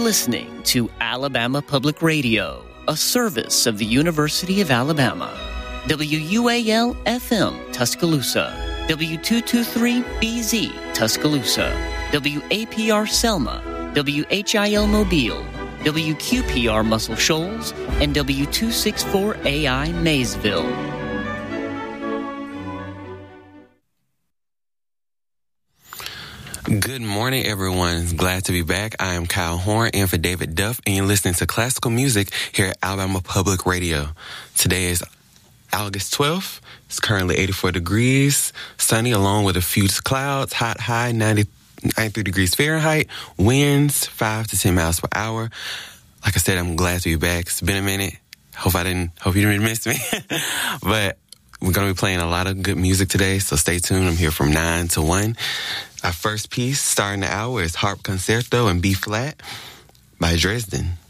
listening to Alabama Public Radio, a service of the University of Alabama. WUAL-FM Tuscaloosa, W223BZ Tuscaloosa, WAPR Selma, WHIL Mobile, WQPR Muscle Shoals, and W264AI Maysville. Good morning, everyone. Glad to be back. I am Kyle Horn in for David Duff, and you're listening to classical music here at Alabama Public Radio. Today is August 12th. It's currently 84 degrees, sunny along with a few clouds, hot high 93 degrees Fahrenheit, winds 5 to 10 miles per hour. Like I said, I'm glad to be back. It's been a minute. Hope you didn't miss me. But we're going to be playing a lot of good music today, so stay tuned. I'm here from 9 to 1. Our first piece starting the hour is Harp Concerto in B-flat by Dresden.